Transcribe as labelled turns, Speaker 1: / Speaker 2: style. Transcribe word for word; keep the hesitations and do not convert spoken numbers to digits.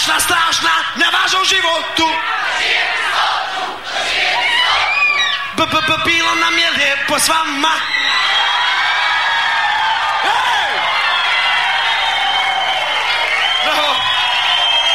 Speaker 1: strašna, strašna, nevažna u životu. B, b, b, bilo nam je lijepo s vama.